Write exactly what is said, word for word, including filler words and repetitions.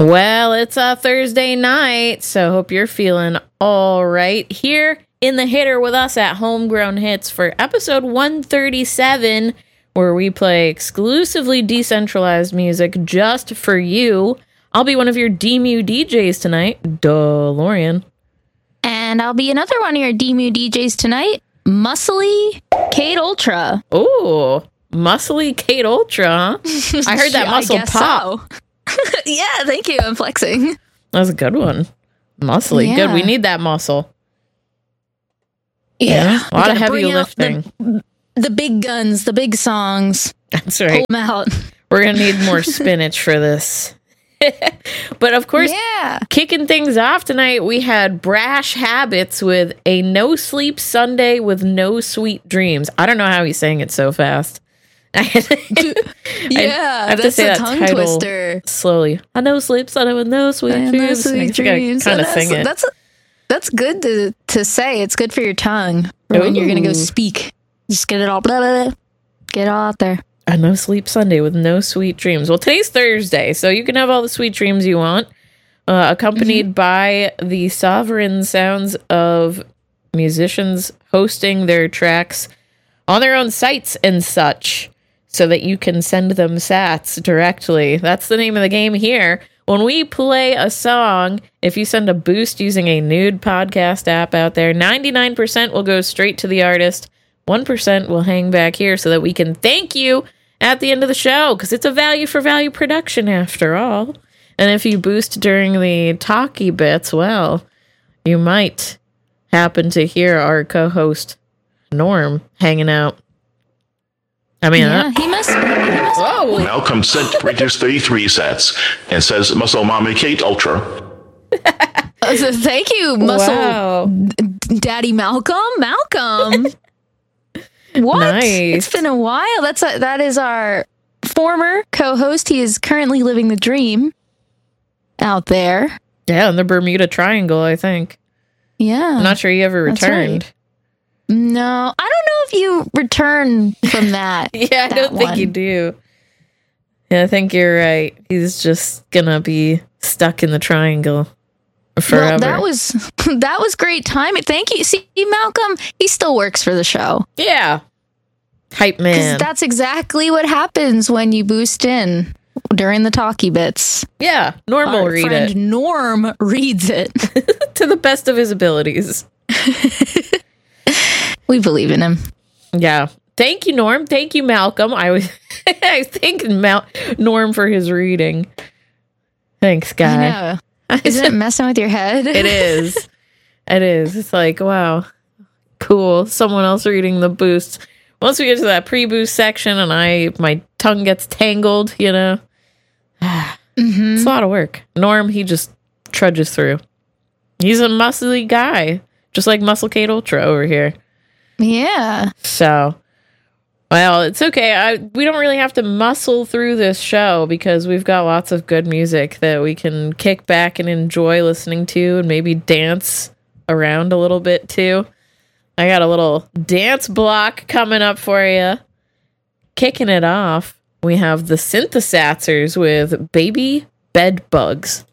Well, it's a Thursday night, so hope you're feeling all right. Here in the hitter with us at Homegrown Hits for episode one thirty-seven, where we play exclusively decentralized music just for you. I'll be one of your D M U D Js tonight, DeLorean. And I'll be another one of your D M U D Js tonight, Muscly Kate Ultra. Ooh, Muscly Kate Ultra, huh? I heard that muscle pop. So. Yeah, thank you. I'm flexing. That was a good one. Muscly. Yeah. Good. We need that muscle. Yeah. yeah. A lot of heavy lifting. The, the big guns, the big songs. That's right. Pull them out. We're going to need more spinach for this. But of course, yeah. Kicking things off tonight, we had Brash Habits with a No Sleep Sunday with No Sweet Dreams. I don't know how he's saying it so fast. yeah, I have that's to say a that tongue title twister. Slowly. I know sleep Sunday with no sweet I dreams. No sweet dreams. Kind of that's, sing it. That's a, that's good to to say. It's good for your tongue for when you're gonna go speak. Just get it all blah, blah, blah. Get it all out there. A No Sleep Sunday with no sweet dreams. Well, today's Thursday, so you can have all the sweet dreams you want, uh, accompanied mm-hmm. by the sovereign sounds of musicians hosting their tracks on their own sites and such, so that you can send them sats directly. That's the name of the game here. When we play a song, if you send a boost using a nude podcast app out there, ninety-nine percent will go straight to the artist. one percent will hang back here so that we can thank you at the end of the show, because it's a value for value production after all. And if you boost during the talky bits, well, you might happen to hear our co-host Norm hanging out. I mean, yeah, uh, he must. He must whoa. Malcolm sent Rangers thirty-three sets and says Muscle Mommy Kate Ultra. uh, so thank you, Muscle wow. D- Daddy Malcolm. Malcolm. What? Nice. It's been a while. That's a, that is our former co-host. He is currently living the dream out there. Yeah, in the Bermuda Triangle, I think. Yeah. I'm not sure he ever returned. Right. No, I don't know if you return from that. yeah, I that don't one. think you do. Yeah, I think you're right. He's just gonna be stuck in the triangle forever. Well, that was that was great timing. Thank you. See, Malcolm, he still works for the show. Yeah. Hype man. That's exactly what happens when you boost in during the talky bits. Yeah, Norm will read friend it. Norm reads it. To the best of his abilities. We believe in him. Yeah. Thank you, Norm. Thank you, Malcolm. I was I thank Mal- Norm for his reading. Thanks, guy. I know. Isn't it messing with your head? It is. It is. It's like, wow, cool. Someone else reading the boost. Once we get to that pre-boost section and I my tongue gets tangled, you know, mm-hmm. it's a lot of work. Norm, he just trudges through. He's a muscly guy, just like Muscle Kate Ultra over here. Yeah. So, well, it's okay. I we don't really have to muscle through this show because we've got lots of good music that we can kick back and enjoy listening to and maybe dance around a little bit too. I got a little dance block coming up for you. Kicking it off, we have the Synthesizers with Baby Bed Bugs.